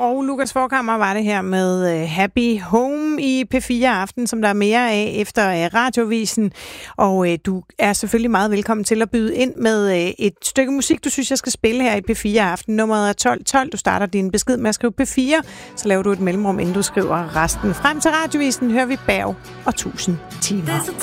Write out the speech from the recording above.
og Lukas Forchhammer var det her med Happy Home i P4 Aften, som der er mere af efter radiovisen. Og du er selvfølgelig meget velkommen til at byde ind med et stykke musik, du synes, jeg skal spille her i P4 Aften. Nummeret er 1212. Du starter din besked med at skrive P4, så laver du et mellemrum, inden du skriver resten. Frem til radiovisen hører vi Berg og 1000 timer.